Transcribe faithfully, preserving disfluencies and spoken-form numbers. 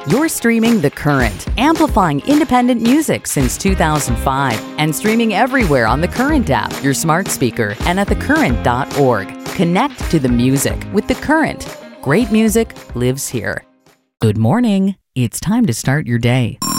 You're streaming The Current, amplifying independent music since two thousand five and streaming everywhere on the Current app, your smart speaker, and at the current dot org. Connect to the music with The Current. Great music lives here. Good morning. It's time to start your day.